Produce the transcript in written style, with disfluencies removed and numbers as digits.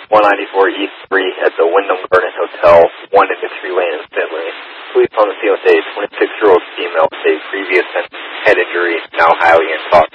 194 East 3 at the Wyndham Garden Hotel, 1 in Victory Lane in Finley. Police on the scene with a 26-year-old female with a previous head injury, now highly intoxicated.